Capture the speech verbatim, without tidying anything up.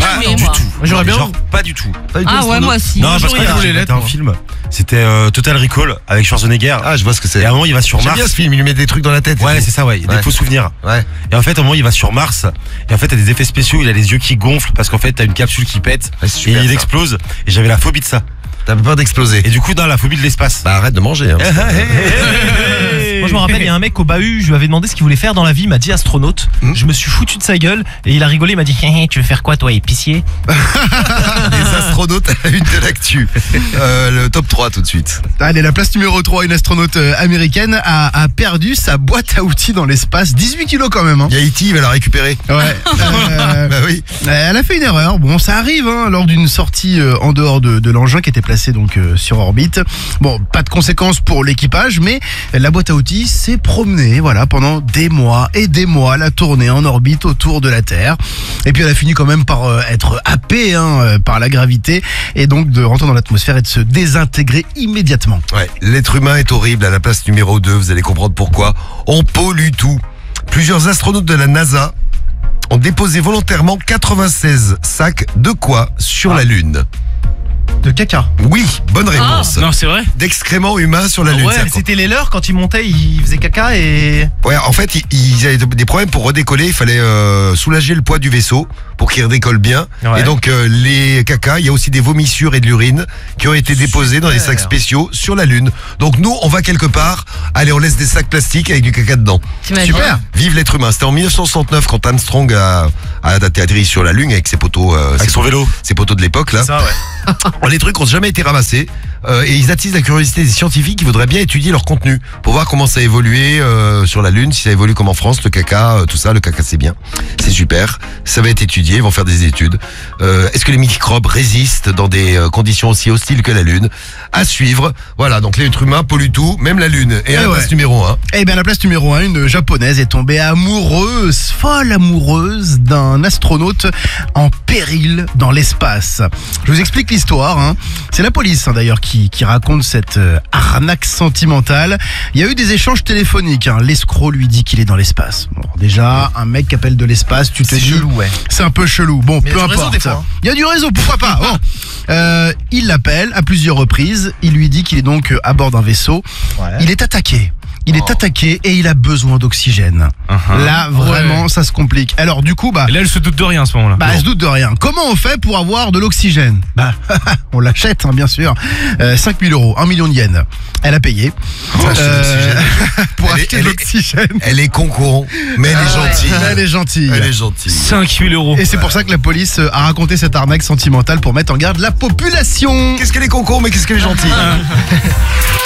bien Pas aimé, du moi. tout. J'aurais bien- Genre, pas du tout. Ah ouais, moi aussi. Non, Moi, parce j'aurais que voulu c'était l'être, un moi. film. C'était euh, Total Recall avec Schwarzenegger. Ah, je vois ce que c'est. Et à un moment, il va sur J'aime bien Mars. ce film, il lui met des trucs dans la tête. et Ouais, tout. c'est ça, ouais. Des Ouais. faux souvenirs. Ouais. Et en fait, à un moment, il va sur Mars. Et en fait, t'as des effets spéciaux. Il a les yeux qui gonflent parce qu'en fait, t'as une capsule qui pète. Ouais, c'est super, et il ça. explose. Et j'avais la phobie de ça. T'as peur d'exploser. Et du coup, dans la phobie de l'espace. Bah arrête de manger. Hein, parce que- Moi je me rappelle, il y a un mec au bahut, je lui avais demandé ce qu'il voulait faire dans la vie, il m'a dit astronaute. Hmm. Je me suis foutu de sa gueule et il a rigolé, il m'a dit hé, hé, tu veux faire quoi toi, épicier? Les astronautes à la une de l'actu. Euh, le top trois tout de suite. Allez, la place numéro trois, une astronaute euh, américaine a, a perdu sa boîte à outils dans l'espace. dix-huit kilos quand même. Hein. Il y a E T, il va la récupérer. Ouais. Euh, Bah oui. Elle a fait une erreur. Bon, ça arrive hein, lors d'une sortie euh, en dehors de, de l'engin qui était placé donc euh, sur orbite. Bon, pas de conséquences pour l'équipage, mais la boîte à outils s'est promenée, voilà, pendant des mois et des mois, la tournée en orbite autour de la Terre. Et puis elle a fini quand même par euh, être happée hein, euh, par la gravité et donc de rentrer dans l'atmosphère et de se désintégrer immédiatement. Ouais, l'être humain est horrible. À la place numéro deux, vous allez comprendre pourquoi. On pollue tout. Plusieurs astronautes de la NASA ont déposé volontairement quatre-vingt-seize sacs de quoi sur la Lune? De caca. Oui, bonne réponse. Non, c'est vrai. D'excréments humains sur la Lune. Ouais, C'est-à-dire c'était les leurs quand ils montaient, ils faisaient caca et. qu'on- Ouais, en fait, ils- ils avaient des problèmes pour redécoller. Il fallait euh, soulager le poids du vaisseau pour qu'il redécolle bien. Ouais. Et donc, euh, les cacas, il y a aussi des vomissures et de l'urine qui ont été déposés dans des sacs Super. spéciaux sur la Lune. Donc, nous, on va quelque part. Allez, on laisse des sacs plastiques avec du caca dedans. T'imagines? Super. Vive l'être humain. C'était en mille neuf cent soixante-neuf quand Armstrong a, a atterri sur la Lune avec ses poteaux, euh, Avec ses, son vélo. ses poteaux de l'époque là. Ça, ouais. Oh, les trucs ont jamais été ramassés euh, et ils attisent la curiosité des scientifiques qui voudraient bien étudier leur contenu pour voir comment ça a évolué euh, sur la Lune, si ça évolue comme en France, le caca, euh, tout ça. Le caca c'est bien, c'est super. Ça va être étudié, ils vont faire des études. Euh, Est-ce que les microbes résistent dans des euh, conditions aussi hostiles que la Lune? À suivre. Voilà, donc l'être humain pollue tout, même la Lune. Et à la ouais. place numéro un. Eh bien, la place numéro un, une japonaise est tombée amoureuse, folle amoureuse d'un astronaute en péril dans l'espace. Je vous explique l'histoire. Hein. C'est la police hein, d'ailleurs qui, qui raconte cette euh, arnaque sentimentale. Il y a eu des échanges téléphoniques. Hein. L'escroc lui dit qu'il est dans l'espace. Bon, déjà, un mec qui appelle de l'espace, tu te C'est dis, chelou, ouais. c'est un peu chelou. Bon, Mais il y peu a du réseau, importe. des fois, hein. Il y a du réseau, pourquoi pas. Bon. Euh, il l'appelle à plusieurs reprises. Il lui dit qu'il est donc euh, à bord d'un vaisseau. Ouais. Il est attaqué. Il est attaqué et il a besoin d'oxygène. Là, vraiment, ça se complique. Alors, du coup, bah, Et là, elle se doute de rien à ce moment-là. bah, elle se doute de rien. Comment on fait pour avoir de l'oxygène? Bah, on l'achète, hein, bien sûr. Euh, cinq mille euros, un million de yens. Elle a payé euh, pour Elle est- acheter elle de est- l'oxygène. Elle est con-con, mais elle est gentille. Elle est gentille. Elle est gentille. cinq mille euros. Et c'est pour ça que la police a raconté cette arnaque sentimentale pour mettre en garde la population. Qu'est-ce qu'elle est con-con, mais qu'est-ce qu'elle est gentille.